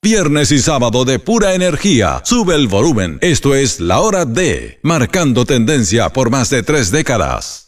Viernes y sábado de pura energía. Sube el volumen. Esto es La Hora de, marcando tendencia por más de 3 décadas.